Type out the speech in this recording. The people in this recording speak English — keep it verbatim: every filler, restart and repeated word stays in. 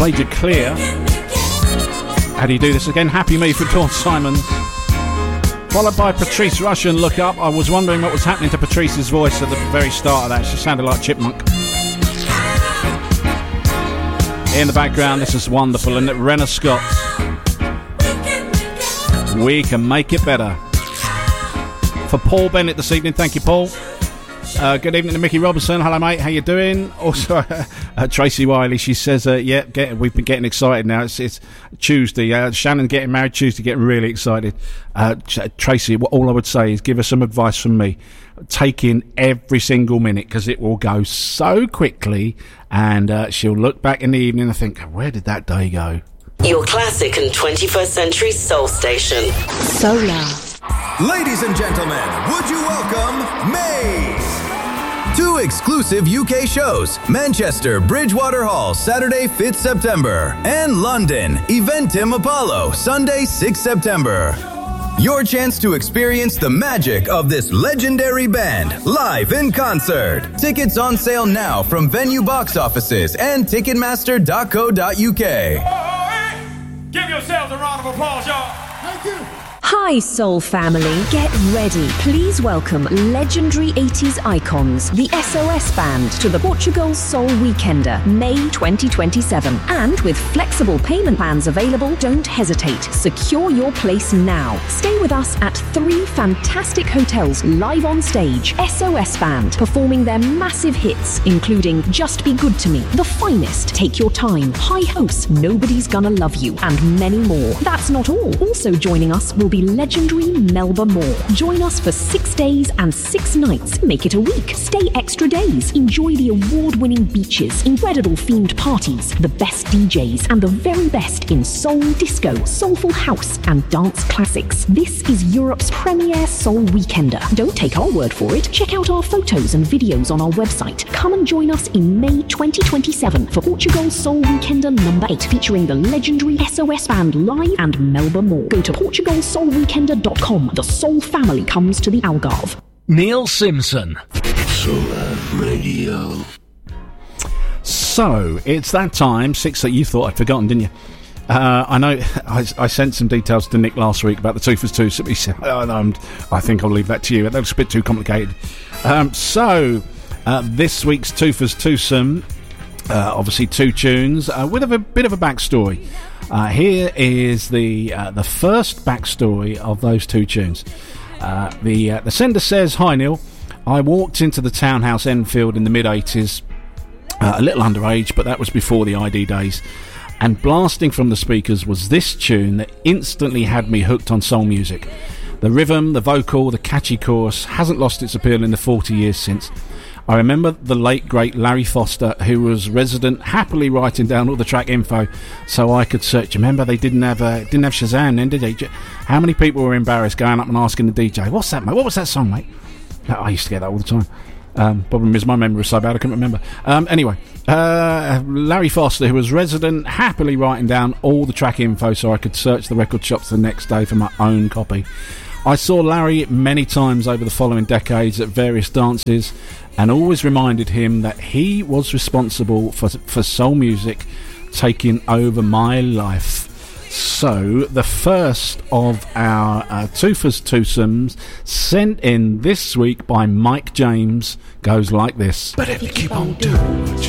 Played you Clear. How do you do this again? Happy Me for Dawn Simons. Followed by Patrice Rushen, Look Up. I was wondering what was happening to Patrice's voice at the very start of that. She sounded like Chipmunk. In the background, this is wonderful, isn't it? Rena Scott. We Can Make It Better. For Paul Bennett this evening, thank you, Paul. Uh, good evening to Mickey Robinson. Hello, mate. How you doing? Also, uh, uh, Tracy Wiley. She says, uh, "Yeah, get, we've been getting excited now. It's, it's Tuesday. Uh, Shannon getting married Tuesday. Getting really excited." Uh, Tracy, all I would say is give her some advice from me. Take in every single minute because it will go so quickly, and uh, she'll look back in the evening and think, "Where did that day go?" Your classic and twenty-first century soul station. Solar. Ladies and gentlemen, would you welcome Maze? Two exclusive U K shows, Manchester, Bridgewater Hall, Saturday, fifth September, and London, Eventim Apollo, Sunday, sixth September. Your chance to experience the magic of this legendary band live in concert. Tickets on sale now from venue box offices and ticketmaster dot co dot uk. Give yourselves a round of applause, y'all. Thank you. Hi, Soul family. Get ready. Please welcome legendary eighties icons, the S O S Band, to the Portugal Soul Weekender, May twenty twenty-seven. And with flexible payment plans available, don't hesitate. Secure your place now. Stay with us at three fantastic hotels live on stage. S O S Band performing their massive hits, including Just Be Good to Me, The Finest, Take Your Time, High Hopes, Nobody's Gonna Love You, and many more. That's not all. Also joining us will be legendary Melba Moore. Join us for six days and six nights. Make it a week. Stay extra days. Enjoy the award-winning beaches, incredible themed parties, the best D Js, and the very best in soul, disco, soulful house, and dance classics. This is Europe's premier soul weekender. Don't take our word for it. Check out our photos and videos on our website. Come and join us in May twenty twenty-seven for Portugal Soul Weekender number eight, featuring the legendary S O S Band live and Melba Moore. Go to portugal soul weekender dot com. The Soul family comes to the Algarve. Neil Simpson. Solar Radio. So, it's that time, six that you thought I'd forgotten, didn't you? Uh, I know I, I sent some details to Nick last week about the Two for Two, so he said, oh, no, I think I'll leave that to you. That was a bit too complicated. Um, so, uh, this week's Two for Twosome, uh, obviously two tunes, uh, with a bit of a backstory. Uh, here is the uh, the first backstory of those two tunes. Uh, the uh, the sender says, "Hi Neil, I walked into the Townhouse Enfield in the mid eighties, uh, a little underage, but that was before the I D days, and blasting from the speakers was this tune that instantly had me hooked on soul music. The rhythm, the vocal, the catchy chorus hasn't lost its appeal in the forty years since. I remember the late, great Larry Foster, who was resident, happily writing down all the track info so I could search. Remember, they didn't have uh, didn't have Shazam then, did they? How many people were embarrassed going up and asking the D J, what's that, mate? What was that song, mate? I used to get that all the time. Um, problem is my memory was so bad I couldn't remember. Um, anyway, uh, Larry Foster, who was resident, happily writing down all the track info so I could search the record shops the next day for my own copy. I saw Larry many times over the following decades at various dances, and always reminded him that he was responsible for for soul music taking over my life. So, the first of our uh, Two for Twosomes sent in this week by Mike James goes like this. But if you keep on doing